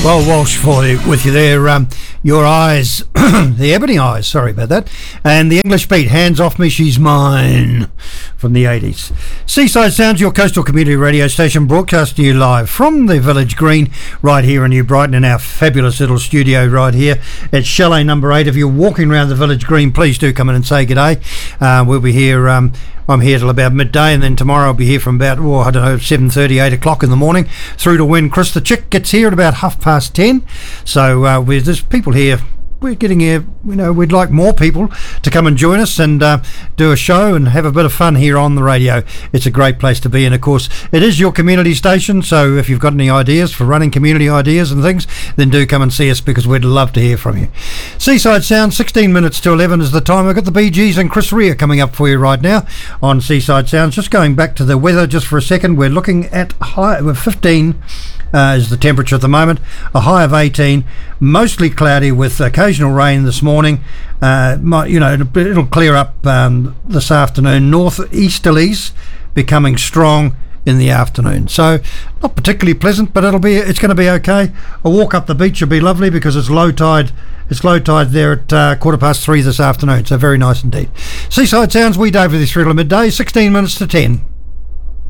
Well, Walsh with you there. Your eyes, the Ebony Eyes, sorry about that. And the English Beat, Hands Off Me, She's Mine, from the 80s. Seaside Sounds, your coastal community radio station, broadcasting you live from the Village Green, right here in New Brighton, in our fabulous little studio right here at Chalet number 8. If you're walking around the Village Green, please do come in and say good day. We'll be here. I'm here till about midday, and then tomorrow I'll be here from about, 7:30, 8 o'clock in the morning, through to when Chris the Chick gets here at about 10:30. So there's people here. We're getting here, we'd like more people to come and join us and do a show and have a bit of fun here on the radio. It's a great place to be, and of course it is your community station, so if you've got any ideas for running community ideas and things, then do come and see us, because we'd love to hear from you. Seaside Sound, 16 minutes to 11 is the time. I've got the Bee Gees and Chris Rea coming up for you right now on Seaside Sounds. Just going back to the weather just for a second, we're looking at 15 is the temperature at the moment, a high of 18, mostly cloudy with occasional rain this morning. It'll clear up this afternoon. Northeasterlies becoming strong in the afternoon, so not particularly pleasant, but it's going to be okay. A walk up the beach will be lovely because it's low tide. It's low tide there at 3:15 this afternoon, so very nice indeed. Seaside Sounds, we day for this thrill of midday, 16 minutes to 10.